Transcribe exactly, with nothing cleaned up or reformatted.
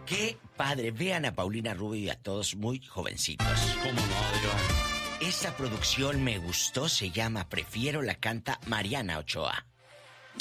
Qué padre. Vean a Paulina Rubio y a todos muy jovencitos. ¿Cómo no, Diva? Esa producción me gustó, se llama Prefiero, la canta Mariana Ochoa.